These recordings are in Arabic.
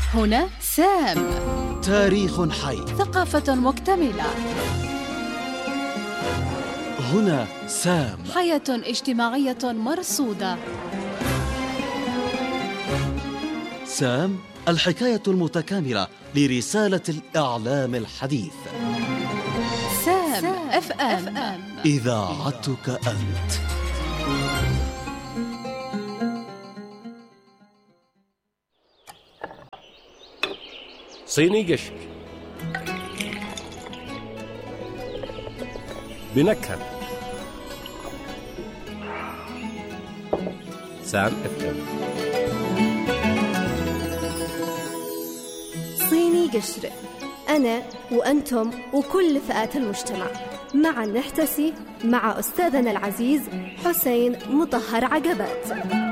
هنا سام، تاريخ حي، ثقافة مكتملة. هنا سام، حياة اجتماعية مرصودة. سام، الحكاية المتكاملة لرسالة الإعلام الحديث. سام اف ام، إذاعتك أنت. صيني قشر بنكهة. سام اف ام. صيني قشر، أنا وأنتم وكل فئات المجتمع معا نحتسي مع أستاذنا العزيز حسين مطهر عقبات.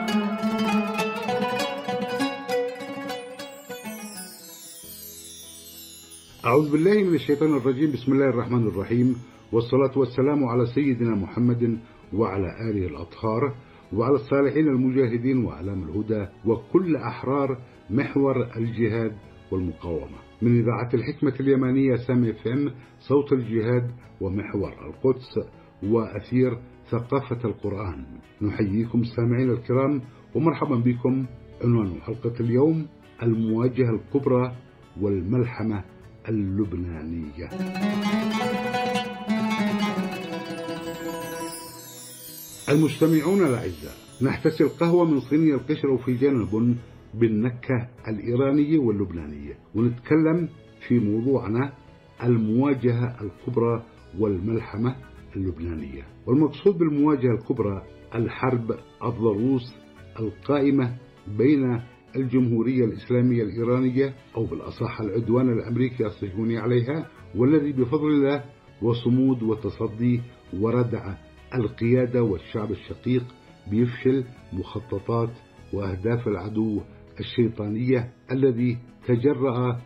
أعوذ بالله من الشيطان الرجيم. بسم الله الرحمن الرحيم، والصلاة والسلام على سيدنا محمد وعلى آله الأطهار وعلى الصالحين المجاهدين وأعلام الهدى وكل أحرار محور الجهاد والمقاومة. من إذاعة الحكمة اليمانية سام اف ام، صوت الجهاد ومحور القدس وأثير ثقافة القرآن. نحييكم سامعين الكرام ومرحبا بكم. عنوان حلقة اليوم: المواجهة الكبرى والملحمة اللبنانية. المستمعون الأعزاء، نحتسي القهوة من صينية القشر وفنجان البن بالنكهة الإيرانية واللبنانية، ونتكلم في موضوعنا المواجهة الكبرى والملحمة اللبنانية. والمقصود بالمواجهة الكبرى الحرب الضروس القائمة بين الجمهورية الإسلامية الإيرانية، أو بالأصح العدوان الأمريكي الصهيوني عليها، والذي بفضل الله وصمود وتصدي وردع القيادة والشعب الشقيق بيفشل مخططات وأهداف العدو الشيطانية الذي تجرأ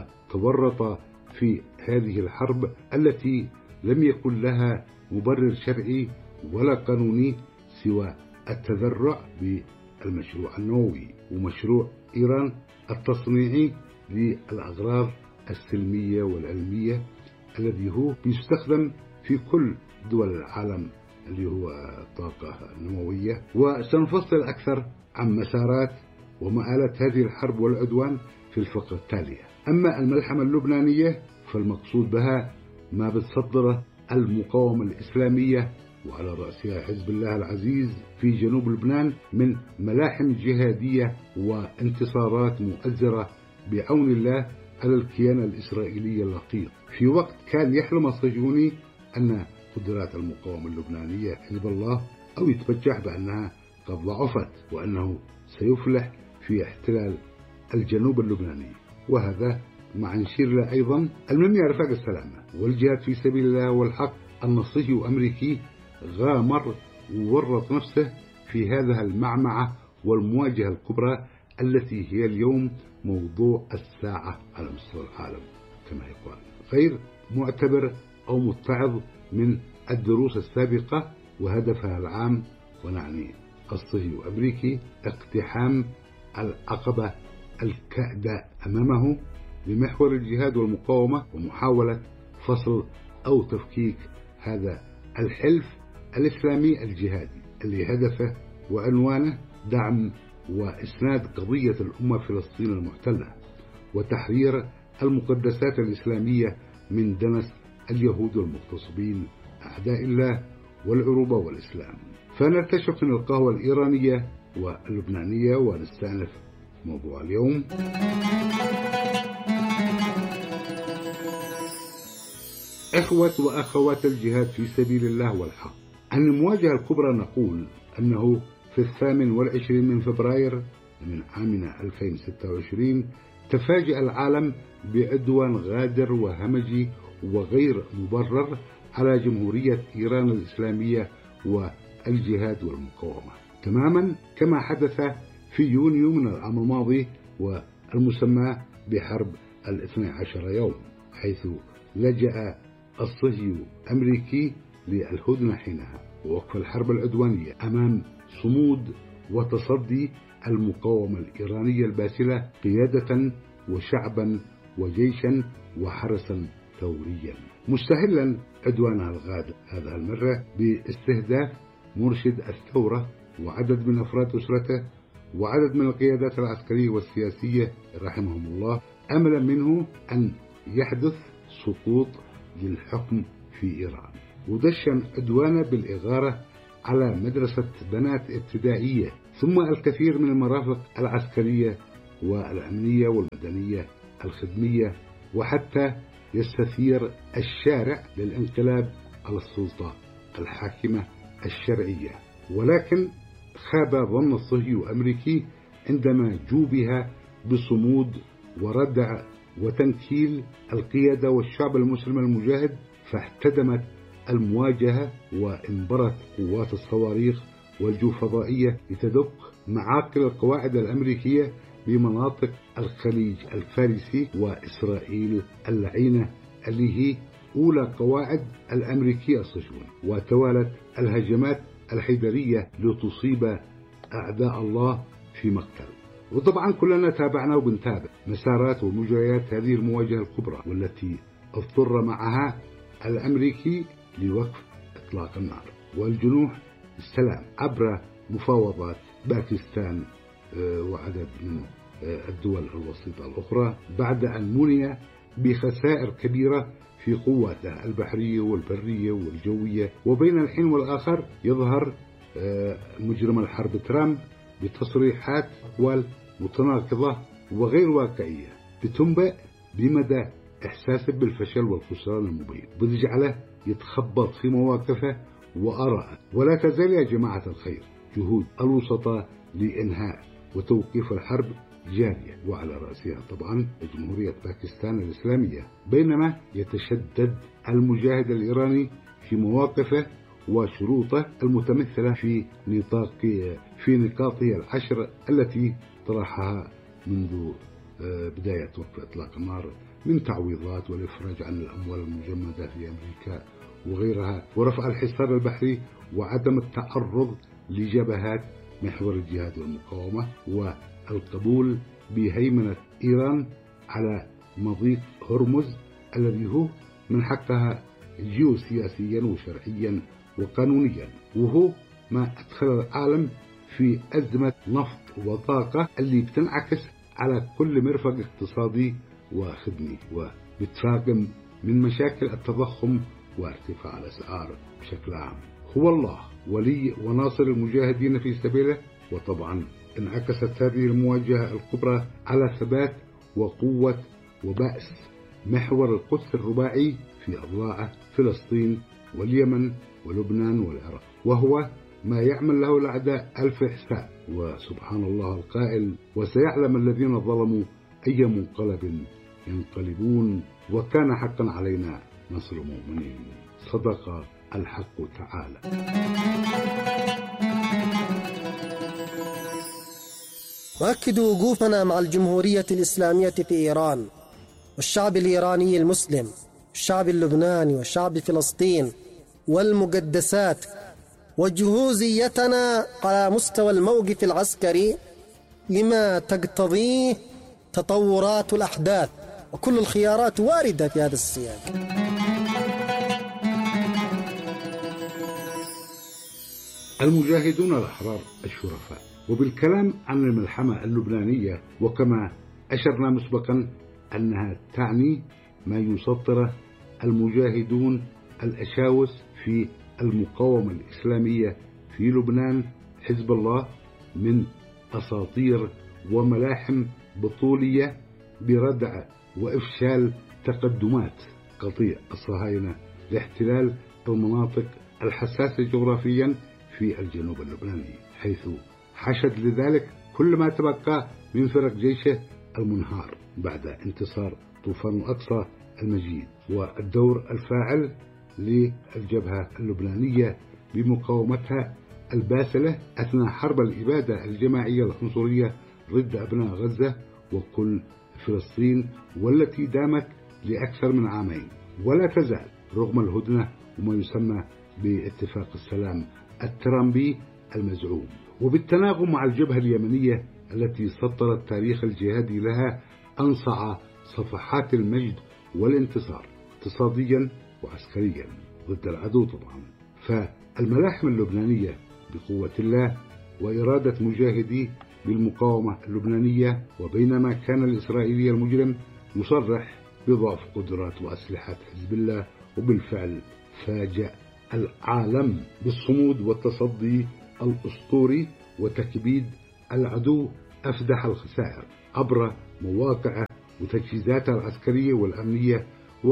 وتورط في هذه الحرب التي لم يكن لها مبرر شرعي ولا قانوني سوى التذرع بالمشروع النووي ومشروع إيران التصنيعي للأغراض السلمية والعلمية الذي هو بيستخدم في كل دول العالم اللي هو الطاقة النووية. وسنفصل أكثر عن مسارات ومآلات هذه الحرب والعدوان في الفقرة التالية. أما الملحمة اللبنانية فالمقصود بها ما بتصدره المقاومة الإسلامية وعلى رأسها حزب الله العزيز في جنوب لبنان من ملاحم جهادية وانتصارات مؤزرة بعون الله على الكيان الإسرائيلي اللقيط، في وقت كان يحلم الصهيوني أن قدرات المقاومة اللبنانية حزب الله أو يتبجح بأنها قد ضعفت وأنه سيفلح في احتلال الجنوب اللبناني. وهذا مع نشير له أيضا المنيا رفاق السلامة والجهاد في سبيل الله والحق أن الصهيوني أمريكي غامر وورط نفسه في هذا المعمعة والمواجهة الكبرى التي هي اليوم موضوع الساعة على مستوى العالم كما يقال، غير معتبر أو متعظ من الدروس السابقة، وهدفها العام ونعني الصهيوني وأمريكي اقتحام العقبة الكائدة أمامه لمحور الجهاد والمقاومة ومحاولة فصل أو تفكيك هذا الحلف الإسلامي الجهادي اللي هدفه وعنوانه دعم وإسناد قضية الأمة فلسطين المحتلة وتحرير المقدسات الإسلامية من دنس اليهود والمغتصبين أعداء الله والعروبة والإسلام. فنرتشف من القهوة الإيرانية واللبنانية ونستأنف موضوع اليوم. إخوة وأخوات الجهاد في سبيل الله والحق. عن المواجهة الكبرى نقول أنه في 28 من فبراير من عامنا 2026 تفاجأ العالم بعدوان غادر وهمجي وغير مبرر على جمهورية إيران الإسلامية والجهاد والمقاومة، تماما كما حدث في يونيو من العام الماضي والمسمى بحرب 12 يوم، حيث لجأ الصهيوني الأمريكي للهدنة حينها ووقف الحرب العدوانية أمام صمود وتصدي المقاومة الإيرانية الباسلة قيادة وشعبا وجيشا وحرسا ثوريا، مستهلا عدوانها الغادر هذا المرة باستهداف مرشد الثورة وعدد من أفراد أسرته وعدد من القيادات العسكرية والسياسية رحمهم الله، أملا منه أن يحدث سقوط للحكم في إيران. ودشن عدوانه بالإغارة على مدرسة بنات ابتدائية ثم الكثير من المرافق العسكرية والأمنية والمدنية الخدمية، وحتى يستثير الشارع للانقلاب على السلطة الحاكمة الشرعية. ولكن خاب ظن الصهيوني الأمريكي عندما جوبه بصمود وردع وتنكيل القيادة والشعب المسلم المجاهد، فاحتدمت المواجهة وانبرت قوات الصواريخ والجوفضائية لتدق معاقل القواعد الأمريكية بمناطق الخليج الفارسي وإسرائيل اللعينة اللي هي أولى قواعد الأمريكية الصهيونية. وتوالت الهجمات الحيدرية لتصيب أعداء الله في مقتل. وطبعا كلنا تابعنا وبنتابع مسارات ومجريات هذه المواجهة الكبرى، والتي اضطر معها الأمريكي لوقف إطلاق النار والجنوح السلام عبر مفاوضات باكستان وعدد من الدول الوسيطة الأخرى، بعد أن مني بخسائر كبيرة في قواته البحرية والبرية والجوية. وبين الحين والآخر يظهر مجرم الحرب ترامب بتصريحات متناقضة وغير واقعية بتنبئ بمدى إحساسه بالفشل والخسران المبين، بتجعله يتخبط في مواقفه وآراءه. ولا تزال يا جماعة الخير جهود الوسطاء لإنهاء وتوقيف الحرب جارية، وعلى رأسها طبعا جمهورية باكستان الإسلامية، بينما يتشدد المجاهد الإيراني في مواقفه وشروطه المتمثلة في نقاطه العشر التي طرحها منذ بداية وقف إطلاق النار من تعويضات والإفراج عن الأموال المجمدة في أمريكا وغيرها، ورفع الحصار البحري، وعدم التعرض لجبهات محور الجهاد والمقاومة، والقبول بهيمنة إيران على مضيق هرمز الذي هو من حقها جيوسياسيا وشرعيا وقانونيا، وهو ما أدخل العالم في أزمة نفط وطاقة اللي بتنعكس على كل مرفق اقتصادي وخدمي، وبتفاقم من مشاكل التضخم وارتفاع الأسعار بشكل عام. هو الله ولي وناصر المجاهدين في سبيله. وطبعا انعكست هذه المواجهة الكبرى على ثبات وقوة وبأس محور القدس الرباعي في أضلاعه فلسطين واليمن ولبنان والعراق، وهو ما يعمل له الأعداء ألف حساب. وسبحان الله القائل: وسيعلم الذين ظلموا أي منقلب ينقلبون وكان حقا علينا نصر المؤمنين. صدق الحق تعالى. نؤكد وقوفنا مع الجمهورية الإسلامية في إيران والشعب الإيراني المسلم، الشعب اللبناني وشعب فلسطين والمقدسات، وجهوزيتنا على مستوى الموقف العسكري لما تقتضيه تطورات الأحداث، وكل الخيارات واردة في هذا السياق. المجاهدون الأحرار الشرفاء. وبالكلام عن الملحمة اللبنانية، وكما أشرنا مسبقا أنها تعني ما يسطره المجاهدون الأشاوس في المقاومة الإسلامية في لبنان حزب الله من أساطير وملاحم بطولية بردع وإفشال تقدمات قطيع الصهاينة لاحتلال المناطق الحساسة جغرافيا في الجنوب اللبناني، حيث حشد لذلك كل ما تبقى من فرق جيشه المنهار بعد انتصار طوفان الأقصى المجيد، والدور الفاعل للجبهة اللبنانية بمقاومتها الباسلة أثناء حرب الإبادة الجماعية العنصرية ضد أبناء غزة وكل فلسطين، والتي دامت لأكثر من عامين ولا تزال رغم الهدنة وما يسمى باتفاق السلام الترامبي المزعوم. وبالتناغم مع الجبهة اليمنية التي سطرت تاريخ الجهاد لها أنصع صفحات المجد والانتصار اقتصاديا وعسكريا ضد العدو طبعا. فالملاحم اللبنانية بقوة الله وإرادة مجاهدي بالمقاومة اللبنانية، وبينما كان الإسرائيلي المجرم يصرح بضعف قدرات وأسلحة حزب الله، وبالفعل فاجأ العالم بالصمود والتصدي الأسطوري وتكبيد العدو أفدح الخسائر عبر مواقع وتجهيزاتها العسكرية والأمنية،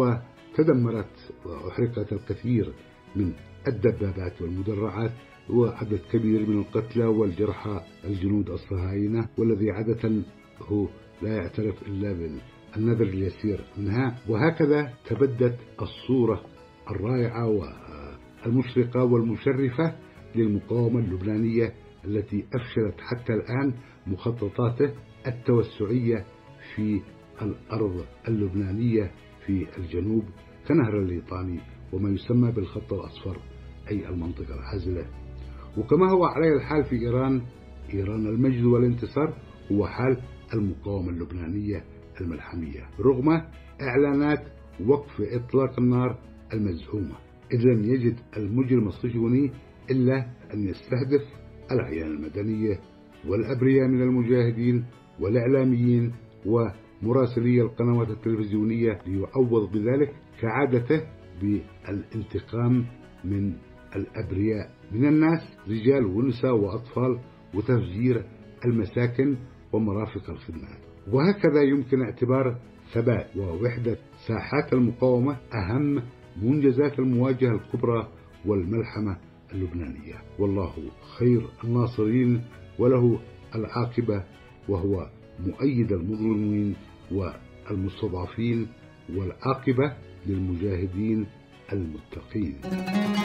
وتدمرت وأحرقت الكثير من الدبابات والمدرعات، وعدد كبير من القتلى والجرحى الجنود الصهاينة، والذي عادة هو لا يعترف إلا بالنذر اليسير منها. وهكذا تبدت الصورة الرائعة والمشرقة والمشرفة للمقاومة اللبنانية التي أفشلت حتى الآن مخططاته التوسعية في الأرض اللبنانية في الجنوب كنهر الليطاني وما يسمى بالخط الأصفر أي المنطقة العازلة. وكما هو عليه الحال في إيران المجد والانتصار هو حال المقاومة اللبنانية الملحمية رغم إعلانات وقف إطلاق النار المزعومة، إذ لم يجد المجرم الصهيوني إلا أن يستهدف الأعيان المدنية والأبرياء من المجاهدين والإعلاميين ومراسلي القنوات التلفزيونية، ليعوض بذلك كعادته بالانتقام من الأبرياء من الناس رجال ونساء وأطفال، وتفجير المساكن ومرافق الخدمات. وهكذا يمكن اعتبار ثبات ووحدة ساحات المقاومة أهم منجزات المواجهة الكبرى والملحمة اللبنانية، والله خير الناصرين وله العاقبة، وهو مؤيد المظلومين والمستضعفين، والعاقبة للمجاهدين المتقين.